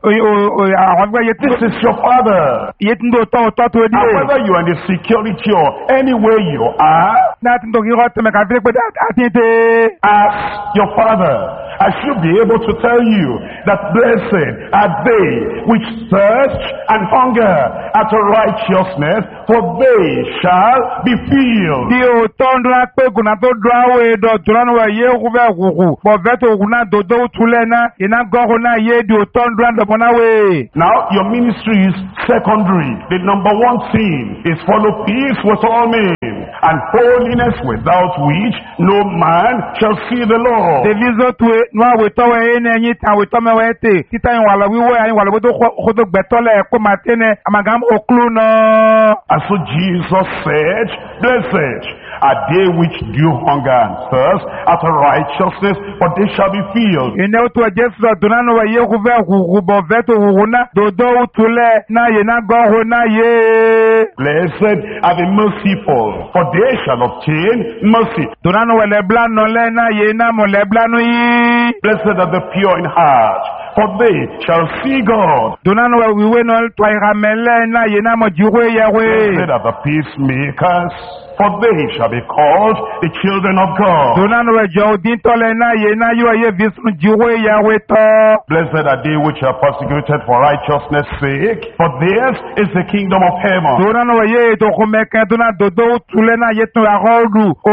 Awan gwa yeti. this is your father. Yeti ndo to to And di. whether you are in the security or anywhere you are, Na tindo ki roto me ka file kwe atinte. ask your father. I should be able to tell you that blessed are they which thirst and hunger after righteousness, for they shall be filled. Di o tondo na pe kuna to drawe do turano wa ye kuve kuku. Bo veto kuna dodo tulena ina gogo na ye di o tondo na bona we. Now, your ministry is secondary. The number one thing is follow peace with all men and holiness, without which no man shall see the Lord. Devizo tuwe nwa we to we ene nyi ta we to me we te. Tita yin wala wiwo yin wala bodo khodo betole ko matene amagam oklu no. And so Jesus said, blessed are they which do hunger and thirst after righteousness, for they shall be filled. Ene utu wa Jesu dunano wa ye kuve kuku bo veto huna dodo utule na ye na gogo na ye. Blessed are the merciful, for they shall obtain mercy. Dunano wa lebla no le na ye na mo lebla no yi. Blessed are the pure in heart, for they shall see God. Dunano wa wiwe no twa iramele na ye na mo jiwe yewe. Blessed are the peacemakers, for they shall be called the children of God. Dunano wa jodin tole na ye na yo ye visnu jiwe yewe to. Blessed are they which are persecuted for righteousness' sake, for theirs is the kingdom of heaven. Dunano wa ye to kumeke duna dodo tule na ye to arodu o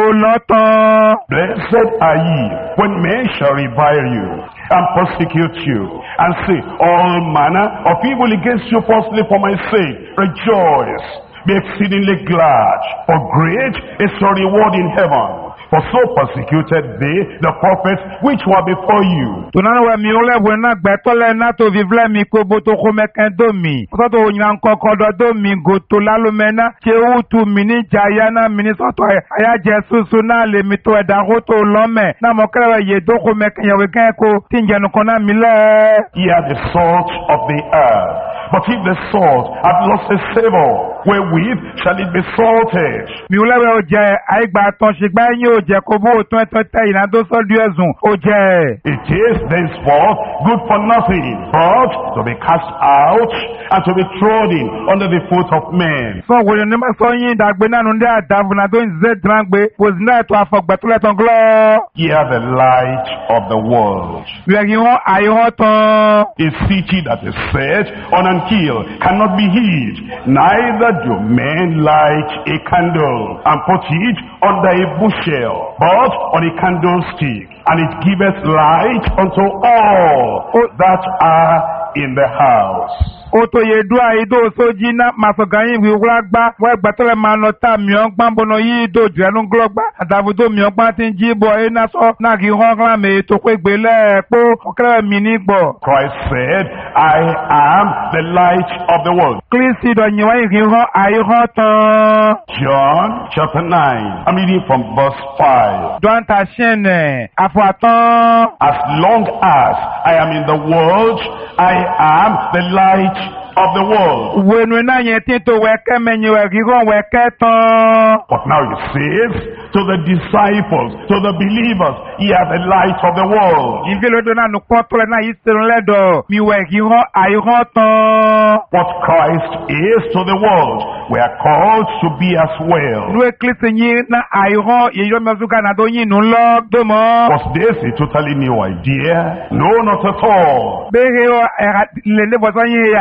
loto. Blessed are ye when men shall revile you and persecute you and say all manner of evil against you falsely for my sake. Rejoice, be exceedingly glad, for great is your reward in heaven. For so persecuted they the prophets which were before you. Dunano wa miole wena betole na to vivle mi ko boto kumeke do mi. Soto nyan kokodo do mi go to lalumena che utu mini jayana mini soto aya Jesu na le mi to edago to lome na mokrewa ye do kumeke ya weken ko tinjanu kona mile. Ye are the salt of the earth. But if the salt hath lost its savor, wherewith shall it be salted? Miole we oje aigba ton shigba yin oje ko bo tun ina do so du ezun oje. It is thenceforth good for nothing, but to be cast out and to be trodden under the foot of men. So wo ni ma so yin dagbe nanu nde adavu na do nze drangbe pozina to afogbe to le ton glo. Ye are the light of the world. We are yon ayon ton. A city that is set on an hill cannot be hid, neither do men light a candle and put it under a bushel, but on a candlestick, and it giveth light unto all that are in the house. Oto ye dua ido soji na masoganyin wi wragba we gbatole ma no ta mion gbambo no yi do jenu glogba adavudo mion gba tin jibo e na so na ki hon me to pe gbele po okre mi ni gbo. Christ said, I am the light of the world. Kristi do yin wa yin hon ayi hon tan. John chapter 9. I'm reading from verse 5. Don ta shene afuatan. As long as I am in the world, I am the light of the world. Wenu na yen tin to we ke menyi we ki hon we ke tan. But now he says to the disciples, to the believers, ye are the light of the world. Invelo do na nu kontrole na yisirun ledo mi we ki hon ayi hon tan. What Christ is to the world, we are called to be as well. Lwe Kristi yin na ayi hon ye yo mezuka na do yin nu lo do mo. Was this a totally new idea? No, not at all. Bege o le ne boso yin ya pali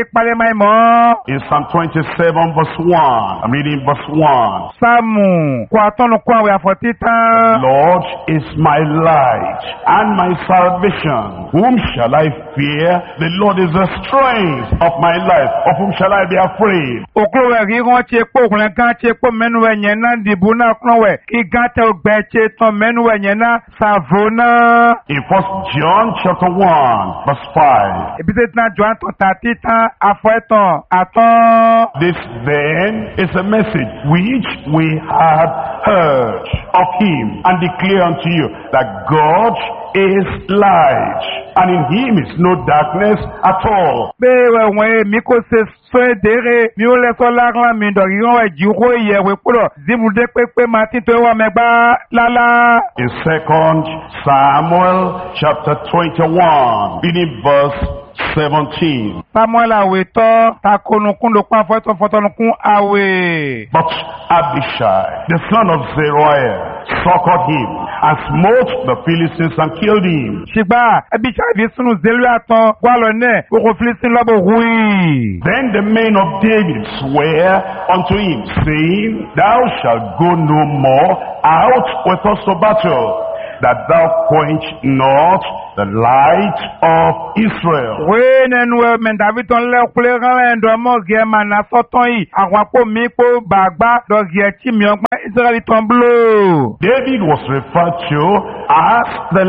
parẹ́ máa mọ́. In Psalm 27 verse 1, I'm reading verse 1. Sáàmù kó àtọ́nu kó àwẹ̀ àfọ̀tí tán. Lord is my light and my salvation. Whom shall I fear? The Lord is the strength of my life. Of whom shall I be afraid? Òkúrò rẹ̀ rí wọ́n ṣe pé òkùnrin kan ṣe pé mẹ́nu ẹ̀ yẹn náà dìbò náà kúrò wẹ̀ kí gán tẹ ògbẹ́ ṣe tán mẹ́nu ẹ̀ yẹn náà ṣàvò náà. In 1 John chapter 1 verse 5. Ebi tẹ́ tí náà jọ àtọ̀ tàtí tán afọ ẹ̀tàn àtọ́. This then is a message which we have heard of him and declare unto you that God is light and in him is no darkness at all. Bẹ́ẹ̀ wọ̀nyí mi kò ṣe sọ èdèrè mi ò lè sọ lára mi dọ̀ yíyan ẹ̀jì kó ìyẹ̀wò kúrò zibùdé pépé máa ti tó wà mẹ́gbà lálá. In 2 Samuel chapter 21, reading verse 17. Samuel àwẹ̀ tọ́ takonukun ló pa fọ́tọ̀nukun àwẹ̀. But Abishai, the son of Zeruiah, succored him and smote the Philistines and killed him. Ṣùgbọ́n Abishai fi sunu zelu àtàn wàlọ́ náà kókò Philistine lọ́bọ̀ hui. Then the men of David swear unto him, saying, Thou shalt go no more out with us to battle, that thou quench not the light of Israel. Wé nẹnu ẹ mẹ́ta tó ń lẹ́kúlé rán ẹ̀dọ̀ ọmọ gẹ̀ máa na sọ́tàn yìí. Àwọn àpò mi kó bàgbá dọ̀gì ẹ̀tí mi ọgbọ́n Israẹli tán búlò. David was referred to as the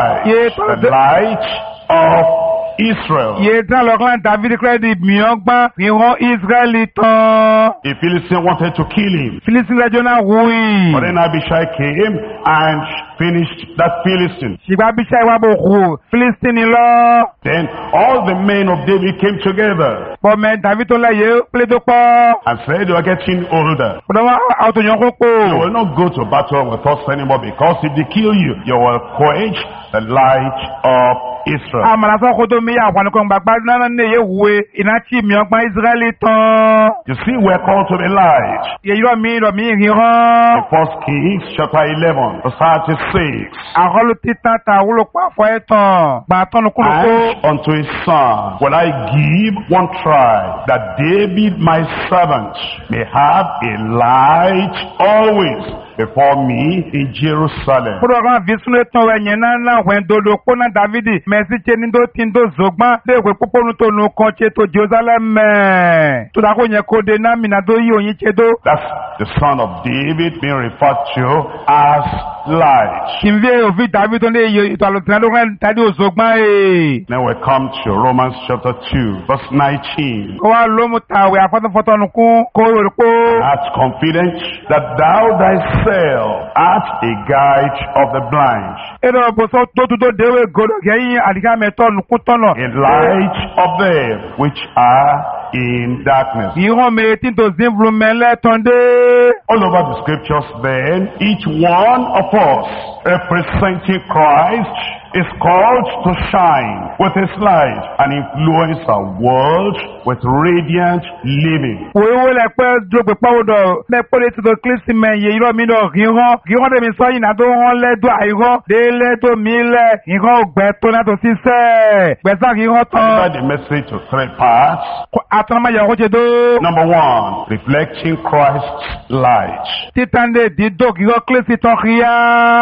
light of Israel. Yé tán lọ́kàn David credit mi ọgbọ́n ìran Israẹli tán. A Philistine wanted to kill him. Philistine lẹ́jọ́ náà wúyì. But then Abishai came and finished that Philistine. Ṣùgbọ́n Abishai wà bò kú Philistine lọ. Then all the men of David came together. Bọ́mẹ David tó láyé pélé tó pọ̀. And said, You are getting older. Bọ́dọ̀ àwọn tó yàn kó pò. You will not go to battle with us anymore, because if they kill you, you will quench the light of Israel. Àmàlà sọ kó tó mi yà wà ní kò gbàgbá náà ní èyí wúwe iná tí mi ọgbọ́n Israẹli tán. You see, we are called to the light. Èyí rọ̀ mí ìrìnrán. In 1 Kings chapter 11, verse 36. Àkọlù títà ta wúlò pàfọ́ ẹ̀tàn. Gbàtọ́nu kúlùkù. And unto his son will I give one tribe, that David my servant may have a light always before me in Jerusalem. Kúrò kan fi súnlé tán wẹ̀ yẹn náà wẹ̀ dodo kó náà Dávidi mẹ́sì ṣe ní tó ti ń tó zògbọ́n léèwé pópónú tó nu kan ṣe tó Jerusalem mẹ́. Tó dákó yẹn kó de náà mìíràn tó yí òyìn ṣe tó. That's the son of David being referred to as light. Kì í fi òfin Dávidi tó ń lé ètò àlùtìrán ló rẹ̀ tàbí òzògbọ́n ẹ̀. Then we come to Romans chapter 2, verse 19. Kó wá ló mú tàwé àfọ́tọ́fọ́tọ́nu kún kó rò pó. Art confident that thou thyself art a guide of the blind, Èrò ọ̀bùsọ̀ tó tún tó déwé gòdò gẹ̀yìn àdìgámẹ́tọ́ nùkú tọ́nà. a light of them which are in darkness. Ìhàn mi tí tó zín blumẹ́lẹ́ tán dé. All over the scriptures then, each one of us representing Christ is called to shine with his light and influence our world with radiant living. Wíwó lẹ pẹ́ dúró pàwọ́dọ̀ lẹ́pọ́lẹ́ tí tó kílísì mẹ́yẹ irọ́ mi náà ríhán tẹ̀mí sọ yìí náà tó hán lẹ́dọ̀ àìrọ́ délé tó mi lẹ̀ ìhán ògbẹ́ tó náà tó sísẹ́ gbẹ̀sà ríhán tán. I divide the message to 3 parts. Àtàlámáyà ọkọ̀ ṣe dó. Number 1, reflecting Christ's light. Títàndé dídò ríhán kílísì tán ríyá.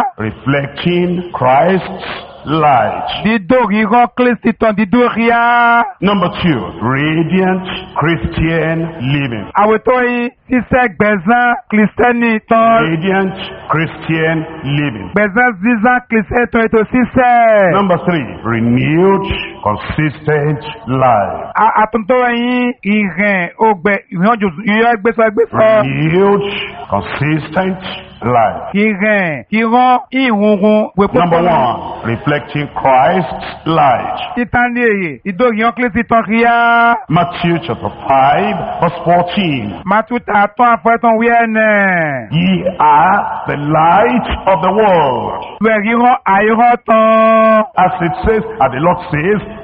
Reflecting Christ's light. Dídò ríhán kílísì tán dídò ríyá. Number 2, radiant Christian living. Àwòtọ́ yìí sísẹ́ gbẹ̀sán kìrìsìtẹ́nì tán. Radiant Christian living. Gbẹ̀sán sísán kìrìsìtẹ́nì tán ètò sísẹ́. Number 3, renewed, consistent life. Àtúntò yìí ìrìn ògbẹ̀ ìyàn gbèsò. Renewed, consistent life. Ìrìn ìhunrun wèpọ̀. Number 1, reflecting Christ's light. Títàndé èyí ìdóòyàn kílísì tán kíá. Matthew chapter 5, verse 14. Màtútà tán àfẹ́tàn wíẹ̀nẹ̀. Ye are the light of the world. Wẹ̀rí hàn àìrọ́ tán. As it says, as the Lord says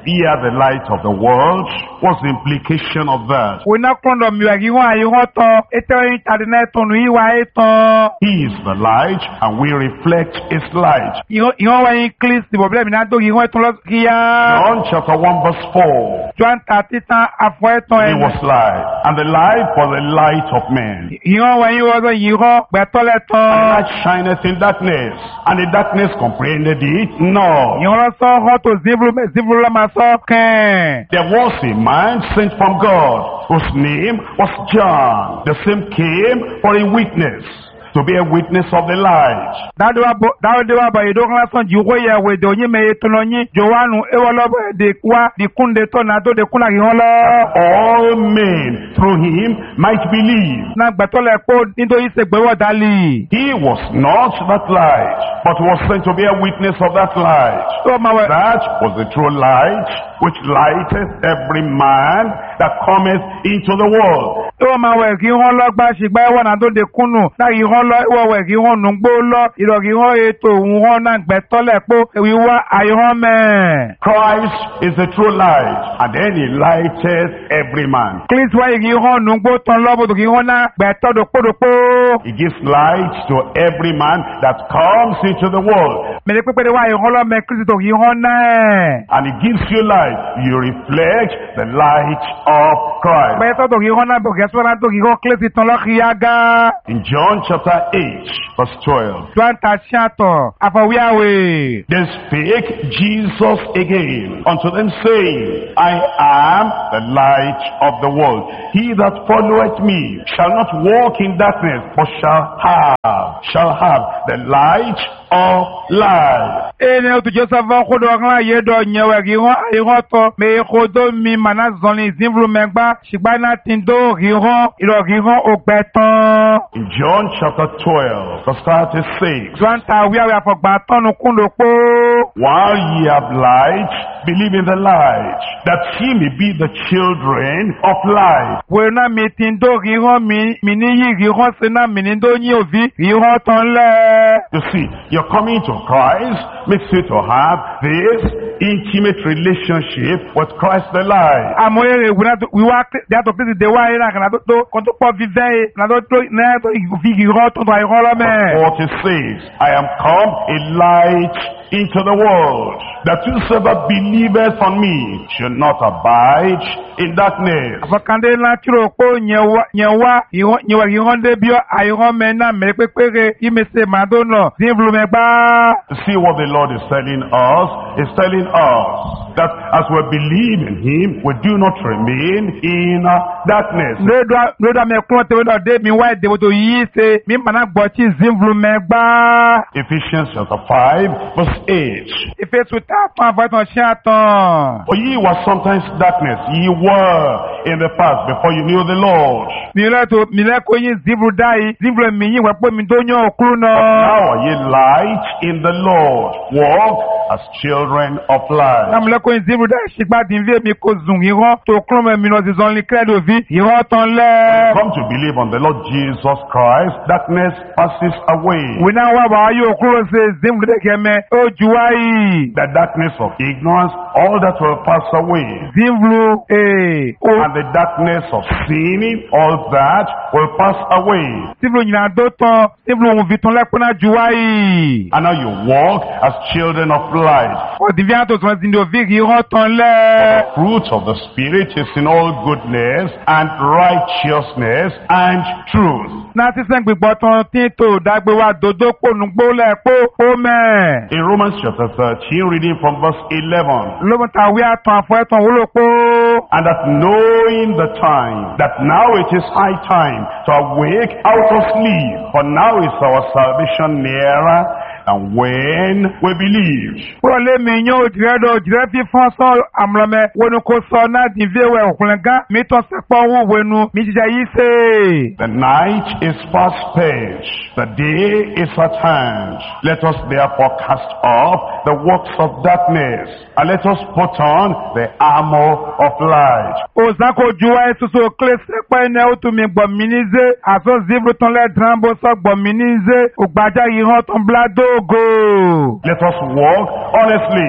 Ye are the light of the world. What's the implication of that? Wena kondo miwagiwa ayihoto eterin tadine tonu iwa eton. He is the light, and we reflect his light. Iho wa in Christ boble mi na do iho eton lo kiya. John chapter 1 verse 4. John 30 afo eton He was light, and the light was the light of men. Iho wa in wo iho betole And the ton. light shineth in darkness, and the darkness comprehended it not. Iho lo so ho to zivlu la maso ken. There was a man sent from God, whose name was John. The same came for a witness, to be a witness of the light. Dawde wa ba edo kan son ji wo ye we de onyi me eton onyi Johanu e wo lo de kwa di kunde to na do de kuna ki hon lo. All men through him might believe. Na gbetole po nítorí se gbe wo dali. He was not that light, but was sent to be a witness of that light. So ma we That was the true light, which lighteth every man that cometh into the world. so ma we ki hon lo gba sigba wo na do de kunu na ki hon lo wo we ki hon nu gbo lo iro ki hon eto un hon na gbetole po wi wa ayi hon me. Christ is the true light, and then he lighteth every man. Please wa ki hon nu gbo ton lo bo to ki hon na gbeto do po. He gives light to every man that comes into the world. Me le pepe de wa ayi hon lo me Christ to ki hon na. And he gives you light. You reflect the light of Christ. Be to ki hon na bo ke so na to ki hon Christ ton lo ki aga. In John chapter 8, verse 12, John ta shato afawiawe. they spake Jesus again unto them, saying, I am the light of the world. He that followeth me shall not walk in darkness, but shall have the light of life. Ene o tu Joseph van khodo kan ye do nyewe ki hon ayi hon to me khodo mi mana zoni zinvlu megba sigba na tindo ki hon iro ki hon o gbetan. In John chapter 12, verse 36, John ta wiawe afogba tonu kundo po. while ye have light, believe in the light, that ye may be the children of light. We na mi tindo ki hon mi ni yi ki hon se na mi ni do ni ovi ki hon ton le. You see, you're coming to Christ makes you to have this intimate relationship with Christ the light. Amoyere we wa that of this de wa ira kan to kon to po vive na to na to fi ki hon ton to ayi hon lo me. What it says, I am come a light into the world, that whosoever believeth on me should not abide in darkness. Afakande na kiro po nyewa ki hon de bio ayi hon me na me pepere imese madono zinvlu megba. See what the Lord is telling us. He's telling us that as we believe in him, we do not remain in darkness. No da me kon te we do de mi wa de to yi se mi mana gbo ti zinvlu megba. Ephesians chapter 5 verse 8. Efesu ta pa va ton chatan. For ye were sometimes darkness, ye were in the past before you knew the Lord. Mi le ko yin zinvlu dai zinvlu mi yin we po mi do yan okru na. Now are ye light in the Lord. Walk as children of light. Na mi le ko yin zinvlu dai sigba din vie mi ko zun iran to kru me mi no di zon li credo vi iran ton le. Come to believe on the Lord Jesus Christ, darkness passes away. We na wa ba yo okru se zinvlu de keme o juwai. The darkness of ignorance, all that will pass away. Zinvlu And the darkness of sinning, all that will pass away. Zinvlu nyina do ton zinvlu un viton le ko na juwai. And now you walk as children of light. O divient to zon zindo vi iran ton le. The fruit of the Spirit is in all goodness and righteousness and truth. Na ti sen gbigbo ton tin to dagbe wa dodo po nu gbo le po me. In Romans chapter 13, reading from verse 11. Lo mo ta wi atan afo etan wo lo po. And that knowing the time, that now it is high time to awake out of sleep, for now is our salvation nearer than when we believed. Pro le mi yan o dire fi fon so amlome wonu ko so na di vewe okunlega mi to se po wo wenu mi jija yi se. The night is fast spent, the day is at hand. Let us therefore cast off the works of darkness, and let us put on the armor of light. O zako juwa esusu kle se pe ne o tu mi gbo minize aso zivru ton le drambo so gbo minize o gbaja yi han ton blado go. Let us walk honestly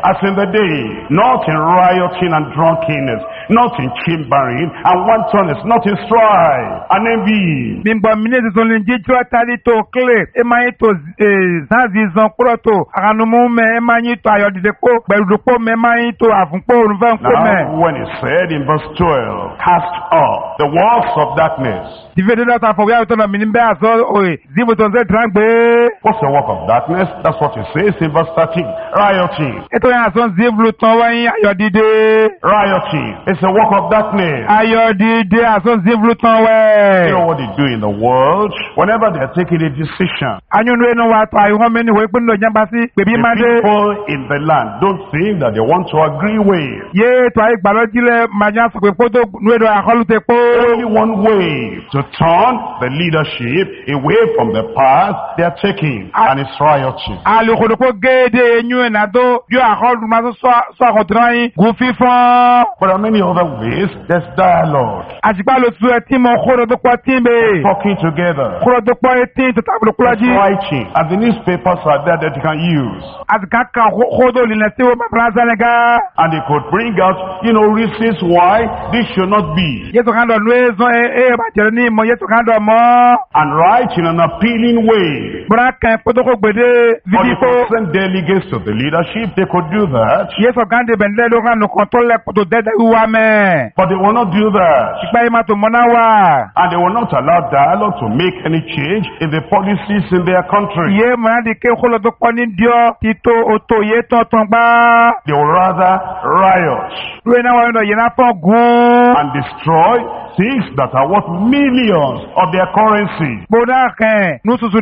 as in the day, not in rioting and drunkenness, not in chambering and wantonness, not in strife and envy. Bimbo minezi zonlinji chwa tali to kle emayi to zanzi zon kroto aganumume emayi to ayodideko berudupo memayi to afunpo unvan kome. Now, when it said in verse 12, cast off the works of darkness. Dividend out for where to no minimbe aso oe zibu tonze drangbe. What's the work of darkness? That's what it says in verse 13. Rioting. Eto yan aso ziblu tonwe ayodide. Rioting. It's the work of darkness. Ayodide aso ziblu tonwe. You know what they do in the world? Whenever they're taking a decision, Anyunwe no wa to ayuho meni wepundo nyambasi bebi the made. people in the land don't think that they want to agree with. Ye to ayi gbalojile manya so pe poto nwedo akolute po. Only one way to turn the leadership away from the path they are taking, and it's rioting. Alukodopo gede enyu enado bio akolu maso so akontran gufi fon. But there are many other ways. There's dialogue, Ajipa lo tu eti mo khoro do kwa timbe. talking together, Khoro do kwa eti to tabulo kulaji. writing, and the newspapers are there that you can use. Azikaka khodo linasi wo mabraza lega. And they could bring out, reasons why this should not be. Yesu kando nwezo ba jerni mo yesu kando mo. And write in an appealing way. Braka potoko gbede For the vidiko. present delegates to the leadership, they could do that. Yesu kando bende lo kando kontrole poto dede uwa me. But they will not do that. Ipa ima to mona wa. And they will not allow dialogue to make any change in the policies in their country. Ye mo di ke kholo do kwa ni dio tito oto ye ton ba. They will rather riot Luena wa ndo yena fon gun. and destroy things that are worth millions of their currency. Bona ken nususu